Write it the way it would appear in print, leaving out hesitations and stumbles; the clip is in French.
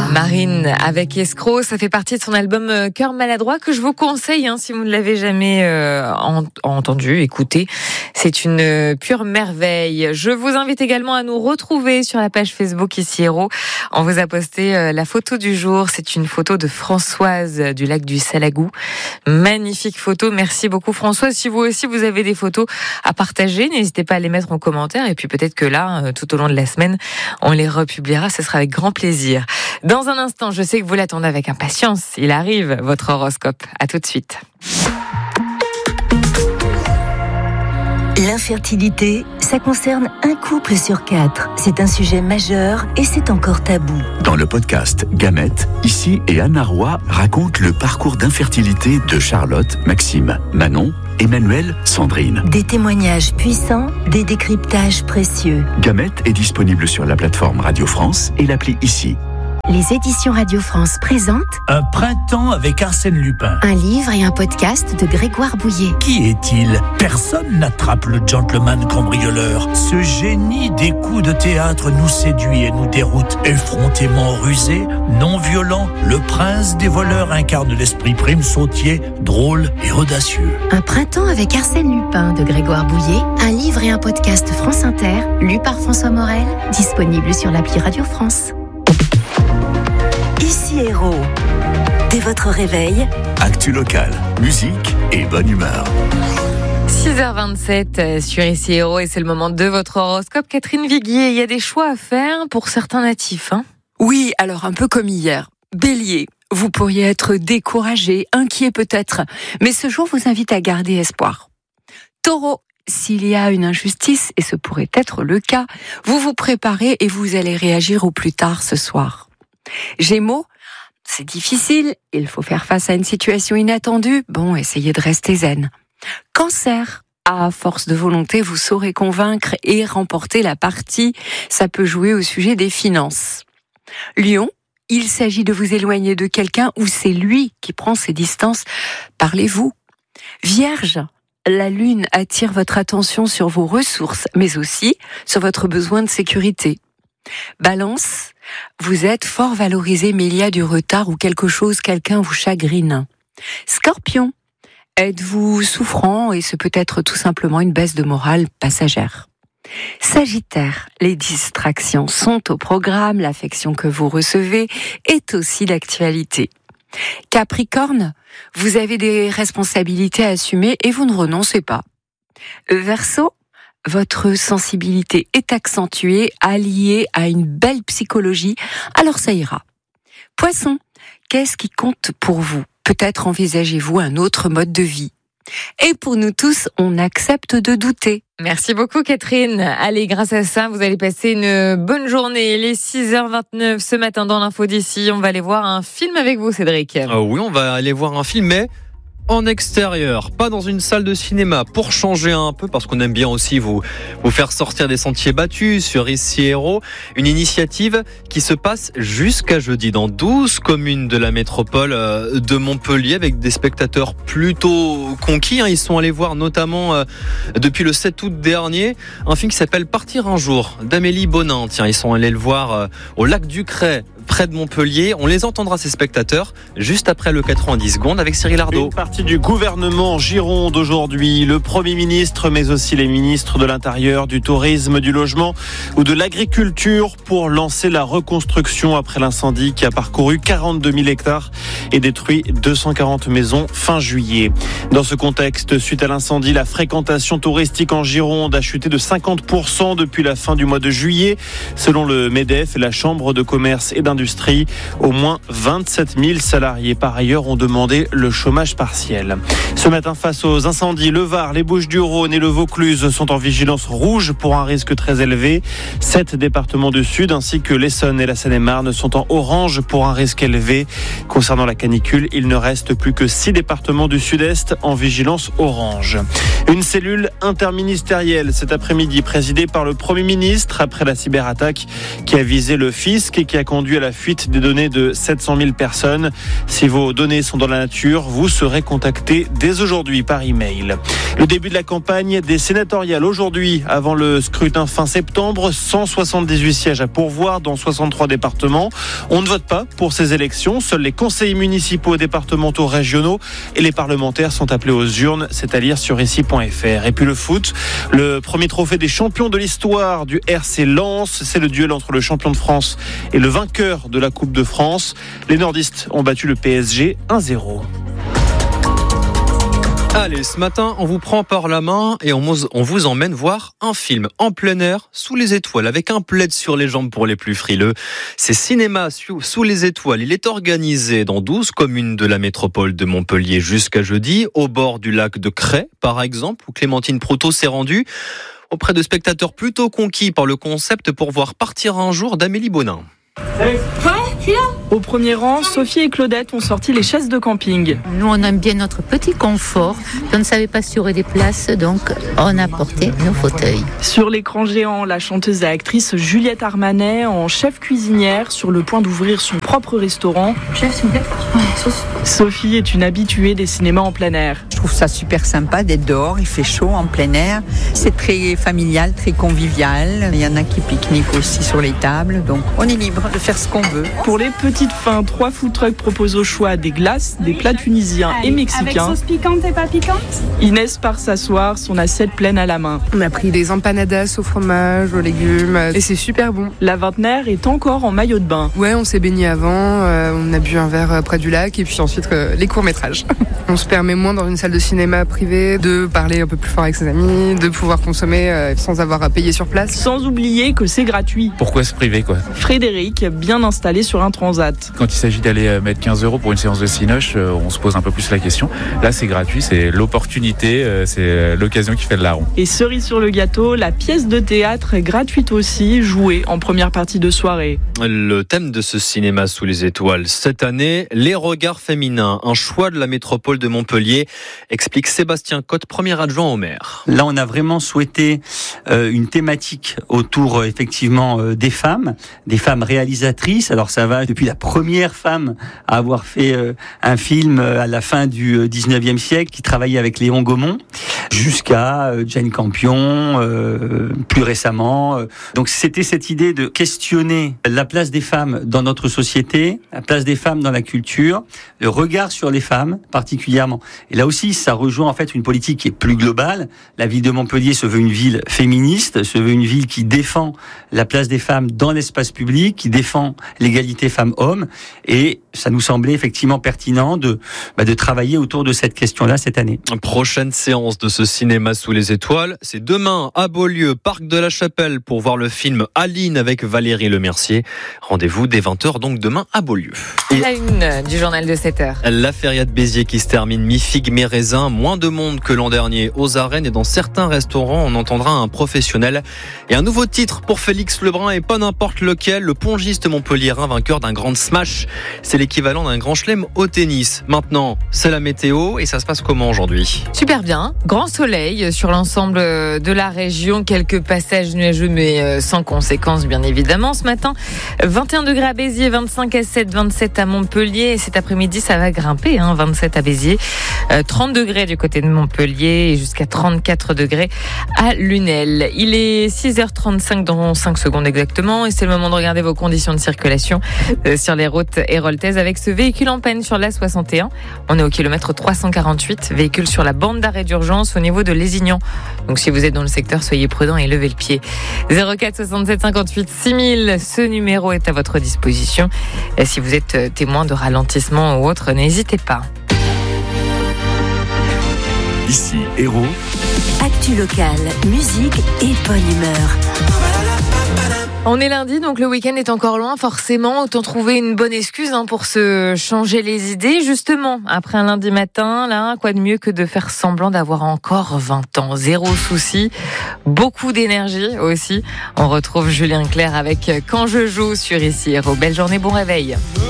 Marine avec Escroc, ça fait partie de son album Cœur maladroit que je vous conseille si vous ne l'avez jamais entendu, écoutez. C'est une pure merveille. Je vous invite également à nous retrouver sur la page Facebook Ici Héros. On vous a posté la photo du jour. C'est une photo de Françoise du lac du Salagou. Magnifique photo. Merci beaucoup Françoise. Si vous aussi vous avez des photos à partager, n'hésitez pas à les mettre en commentaire. Et puis peut-être que là, tout au long de la semaine, on les republiera. Ce sera avec grand plaisir. Dans un instant, je sais que vous l'attendez avec impatience. Il arrive, votre horoscope. À tout de suite. L'infertilité, ça concerne un couple sur 4. C'est un sujet majeur et c'est encore tabou. Dans le podcast Gamètes, Ici et Anna Roy racontent le parcours d'infertilité de Charlotte, Maxime, Manon, Emmanuel, Sandrine. Des témoignages puissants, des décryptages précieux. Gamètes est disponible sur la plateforme Radio France et l'appli Ici. Les éditions Radio France présentent Un printemps avec Arsène Lupin. un livre et un podcast de Grégoire Bouillet. Qui est-il ? Personne n'attrape le gentleman cambrioleur. Ce génie des coups de théâtre nous séduit et nous déroute. Effrontément rusé, non violent, le prince des voleurs incarne l'esprit prime sautier, drôle et audacieux. Un printemps avec Arsène Lupin de Grégoire Bouillet, un livre et un podcast France Inter, lu par François Morel, disponible sur l'appli Radio France. Ici Héros. Dès votre réveil, Actu locale, musique et bonne humeur. 6h27 sur Ici Héros et c'est le moment de votre horoscope. Catherine Viguier, il y a des choix à faire pour certains natifs. Oui, alors un peu comme hier. Bélier, vous pourriez être découragé, inquiet peut-être, mais ce jour vous invite à garder espoir. Taureau, s'il y a une injustice, et ce pourrait être le cas, vous vous préparez et vous allez réagir au plus tard ce soir. Gémeaux, c'est difficile, il faut faire face à une situation inattendue, essayez de rester zen. Cancer, à force de volonté, vous saurez convaincre et remporter la partie, ça peut jouer au sujet des finances. Lion, il s'agit de vous éloigner de quelqu'un ou c'est lui qui prend ses distances, parlez-vous. Vierge, la lune attire votre attention sur vos ressources, mais aussi sur votre besoin de sécurité. Balance, vous êtes fort valorisé, mais il y a du retard ou quelqu'un vous chagrine. Scorpion, êtes-vous souffrant et ce peut être tout simplement une baisse de morale passagère. Sagittaire, les distractions sont au programme, l'affection que vous recevez est aussi d'actualité. Capricorne, vous avez des responsabilités à assumer et vous ne renoncez pas. Verseau, votre sensibilité est accentuée, alliée à une belle psychologie, alors ça ira. Poisson, qu'est-ce qui compte pour vous ? Peut-être envisagez-vous un autre mode de vie. Et pour nous tous, on accepte de douter. Merci beaucoup Catherine. Allez, grâce à ça, vous allez passer une bonne journée. Il est 6h29 ce matin dans l'info d'ici. On va aller voir un film avec vous Cédric. Oui, on va aller voir un film, mais en extérieur, pas dans une salle de cinéma, pour changer un peu, parce qu'on aime bien aussi vous faire sortir des sentiers battus sur Ici Héros. Une initiative qui se passe jusqu'à jeudi dans 12 communes de la métropole de Montpellier, avec des spectateurs plutôt conquis. Ils sont allés voir notamment, depuis le 7 août dernier, un film qui s'appelle Partir un jour, d'Amélie Bonin. Tiens, ils sont allés le voir au lac du Cray, près de Montpellier. On les entendra, ces spectateurs, juste après le 90 secondes avec Cyril Ardo. Une partie du gouvernement en Gironde aujourd'hui, le Premier ministre, mais aussi les ministres de l'Intérieur, du Tourisme, du Logement ou de l'Agriculture pour lancer la reconstruction après l'incendie qui a parcouru 42 000 hectares et détruit 240 maisons fin juillet. Dans ce contexte, suite à l'incendie, la fréquentation touristique en Gironde a chuté de 50% depuis la fin du mois de juillet. Selon le MEDEF et la Chambre de commerce et d'industrie, au moins 27 000 salariés par ailleurs ont demandé le chômage partiel. Ce matin, face aux incendies, le Var, les Bouches-du-Rhône et le Vaucluse sont en vigilance rouge pour un risque très élevé. 7 départements du Sud ainsi que l'Essonne et la Seine-et-Marne sont en orange pour un risque élevé. Concernant la canicule, il ne reste plus que 6 départements du Sud-Est en vigilance orange. Une cellule interministérielle cet après-midi présidée par le Premier ministre après la cyberattaque qui a visé le fisc et qui a conduit à la fuite fuite des données de 700 000 personnes. Si vos données sont dans la nature, vous serez contacté dès aujourd'hui par email. Le début de la campagne des sénatoriales aujourd'hui, avant le scrutin fin septembre, 178 sièges à pourvoir dans 63 départements. On ne vote pas pour ces élections. Seuls les conseillers municipaux, départementaux, régionaux et les parlementaires sont appelés aux urnes, c'est à lire sur ici.fr. Et puis le foot, le premier trophée des champions de l'histoire du RC Lens, c'est le duel entre le champion de France et le vainqueur de la Coupe de France. Les nordistes ont battu le PSG 1-0. Allez, ce matin, on vous prend par la main et on vous emmène voir un film en plein air, sous les étoiles, avec un plaid sur les jambes pour les plus frileux. C'est Cinéma sous les étoiles. Il est organisé dans 12 communes de la métropole de Montpellier jusqu'à jeudi, au bord du lac de Cray, par exemple, où Clémentine Proutot s'est rendue auprès de spectateurs plutôt conquis par le concept pour voir partir un jour d'Amélie Bonin. Au premier rang, Sophie et Claudette ont sorti les chaises de camping. Nous, on aime bien notre petit confort. On ne savait pas s'il y aurait des places, donc on a porté nos fauteuils. Sur l'écran géant, la chanteuse et actrice Juliette Armanet, en chef cuisinière, sur le point d'ouvrir son propre restaurant. Chef, s'il vous plaît. Sophie est une habituée des cinémas en plein air. Je trouve ça super sympa d'être dehors, il fait chaud en plein air. C'est très familial, très convivial. Il y en a qui pique-niquent aussi sur les tables, donc on est libre de faire ce qu'on veut. Pour les petites fins, 3 food trucks proposent au choix des glaces, des plats tunisiens et mexicains. Avec sauce piquante et pas piquante. Inès part s'asseoir, son assiette pleine à la main. On a pris des empanadas au fromage, aux légumes, et c'est super bon. La vingtenaire est encore en maillot de bain. Ouais, on s'est baigné avant, on a bu un verre près du lac, et puis ensuite les courts-métrages. On se permet moins dans une salle de cinéma privée de parler un peu plus fort avec ses amis, de pouvoir consommer sans avoir à payer sur place. Sans oublier que c'est gratuit. Pourquoi se priver, quoi ? Frédéric, bien installé sur un transat. Quand il s'agit d'aller mettre 15 € pour une séance de cinoche, on se pose un peu plus la question. Là, c'est gratuit, c'est l'opportunité, c'est l'occasion qui fait le larron. Et cerise sur le gâteau, la pièce de théâtre est gratuite aussi, jouée en première partie de soirée. Le thème de ce cinéma sous les étoiles, cette année, les regards féminins, un choix de la métropole de Montpellier, explique Sébastien Cotte, premier adjoint au maire. Là, on a vraiment souhaité une thématique autour effectivement des femmes réalisatrices. Alors ça va depuis la première femme à avoir fait un film à la fin du 19e siècle, qui travaillait avec Léon Gaumont, jusqu'à Jane Campion, plus récemment. Donc c'était cette idée de questionner la place des femmes dans notre société, la place des femmes dans la culture, le regard sur les femmes particulièrement. Et là aussi, ça rejoint en fait une politique qui est plus globale. La ville de Montpellier se veut une ville féministe, se veut une ville qui défend la place des femmes dans l'espace public, qui défend l'égalité femmes-hommes. Et ça nous semblait effectivement pertinent de travailler autour de cette question-là cette année. Prochaine séance de ce cinéma sous les étoiles, c'est demain à Beaulieu, Parc de la Chapelle, pour voir le film Aline avec Valérie Lemercier. Rendez-vous dès 20h donc demain à Beaulieu. La une du journal de 7h. La feria de Béziers qui se termine mi-figue, mi-raisin. Moins de monde que l'an dernier aux arènes, et dans certains restaurants, on entendra un professionnel. Et un nouveau titre pour Félix Lebrun, et pas n'importe lequel, le pongiste montpelliérain vainqueur d'un grand smash. C'est l'équivalent d'un grand chelem au tennis. Maintenant, c'est la météo, et ça se passe comment aujourd'hui ? Super bien, grand soleil sur l'ensemble de la région, quelques passages nuageux mais sans conséquences bien évidemment ce matin. 21 degrés à Béziers, 25 à 7, 27 à Montpellier, et cet après-midi ça va grimper, 27 à Béziers, 30 degrés du côté de Montpellier et jusqu'à 34 degrés à Lunel. Il est 6h35 dans 5 secondes exactement, et c'est le moment de regarder vos conditions de circulation sur les routes héroltaises avec ce véhicule en panne sur l'A61. On est au kilomètre 348, véhicule sur la bande d'arrêt d'urgence au niveau de Lézignan. Donc si vous êtes dans le secteur, soyez prudents et levez le pied. 04 67 58 6000, ce numéro est à votre disposition. Et si vous êtes témoin de ralentissement ou autre, n'hésitez pas. Ici, Héros. Actu locale, musique et bonne humeur. On est lundi, donc le week-end est encore loin, forcément. Autant trouver une bonne excuse pour se changer les idées. Justement, après un lundi matin, là, quoi de mieux que de faire semblant d'avoir encore 20 ans. Zéro souci, beaucoup d'énergie aussi. On retrouve Julien Clerc avec Quand je joue sur Ici Héros. Belle journée, bon réveil.